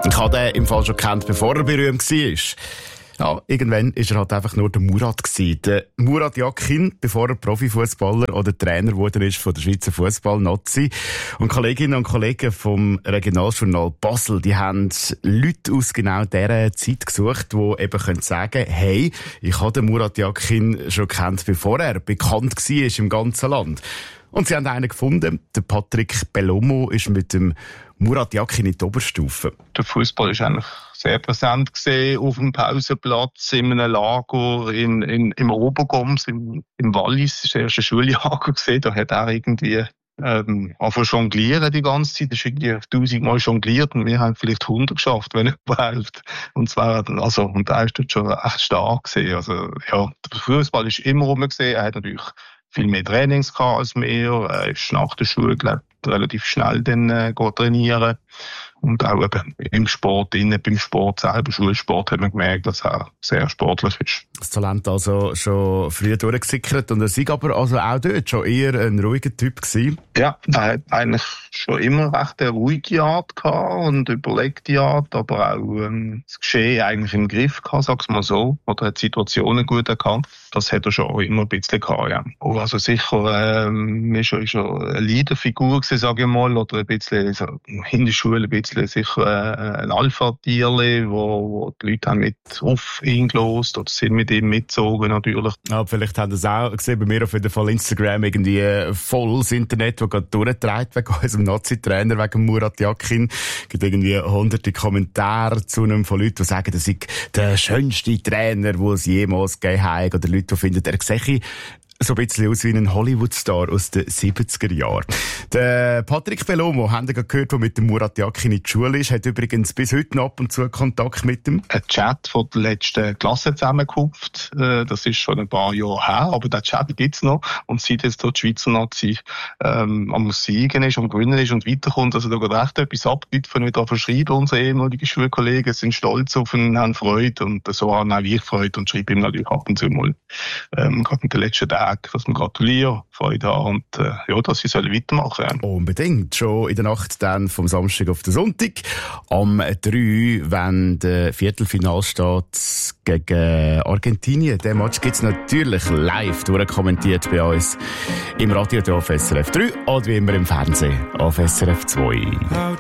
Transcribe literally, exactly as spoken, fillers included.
Ich habe den im Fall schon gekannt, bevor er berühmt war. Ja, irgendwann war er halt einfach nur der Murat gewesen. Der Murat Yakin, bevor er Profifußballer oder Trainer geworden ist von der Schweizer Fußball-Nazi. Und Kolleginnen und Kollegen vom Regionaljournal Basel, die haben Leute aus genau dieser Zeit gesucht, die eben können sagen, hey, ich habe den Murat Yakin schon gekannt, bevor er bekannt war im ganzen Land. Und sie haben einen gefunden. Der Patrick Bellomo ist mit dem Murat Yakin in die Oberstufe. Der Fußball ist eigentlich sehr präsent gesehen auf dem Pausenplatz, in einem Lager in, in, im Obergoms, im, im Wallis. Das war das erste Schuljahr gesehen. Da hat er irgendwie ähm, angefangen zu jonglieren die ganze Zeit. Er ist irgendwie tausendmal jongliert und wir haben vielleicht hundert geschafft, wenn nicht überhaupt. Und zwar, also, und er ist dort schon echt stark gesehen. Also, ja, der Fußball ist immer rum gesehen. Er hat natürlich viel mehr Trainings gehabt als wir. Er ist nach der Schule, glaube ich, relativ schnell dann äh, trainieren. Und auch eben im Sport, innen, beim Sport selber, Schulsport, hat man gemerkt, dass er sehr sportlich ist. Das Talent also schon früh durchgesickert und er sei aber also auch dort schon eher ein ruhiger Typ gewesen. Ja, er hat eigentlich schon immer recht eine ruhige Art gehabt und überlegte Art, aber auch ähm, das Geschehen eigentlich im Griff gehabt, sag's mal so. Oder hat Situationen gut erkannt. Das hat er schon immer ein bisschen gehabt, ja. Und also sicher, ähm, ist er schon eine Leaderfigur gewesen, sage ich mal, oder ein bisschen, so, in der Schule ein bisschen sicher äh, ein Alpha-Tierli, wo, wo die Leute haben mit auf ihn gelost oder sind mit ihm mitgezogen, natürlich. Ja, vielleicht haben das auch gesehen, bei mir auf jeden Fall Instagram irgendwie voll das Internet, das gerade durchdreht wegen unserem Nazi-Trainer, wegen Murat Yakin. Es gibt irgendwie hunderte Kommentare zu einem von Leuten, die sagen, das sei der schönste Trainer, den es jemals gegeben hat, oder Leute, die finden, er sehe so ein bisschen aus wie ein Hollywood-Star aus den siebziger Jahren. Der Patrick Bellomo, haben wir gehört, der mit dem Murat Yakin in der Schule ist, hat übrigens bis heute noch ab und zu Kontakt mit ihm. Ein Chat von der letzten Klasse zusammengekauft. Das ist schon ein paar Jahre her, aber der Chat gibt's noch. Und seit jetzt dort die Schweizer Nazi ähm, am Siegen ist, am Gewinnen ist und weiterkommt, also da geht echt etwas ab. Die Leute von wieder verschreiben, unsere ehemaligen Schulkollegen sind stolz auf ihn, haben Freude und so haben auch ich Freude und schreibe ihm natürlich ab und zu mal, ähm, gerade in den letzten Tagen, dass wir gratulieren, Freude haben und äh, ja, dass sie sollen weitermachen sollen. Unbedingt. Schon in der Nacht dann vom Samstag auf den Sonntag. Am drei, wenn der Viertelfinal steht gegen Argentinien. Den Match gibt's natürlich live durchkommentiert bei uns im Radio auf S R F drei oder wie immer im Fernsehen auf S R F zwei.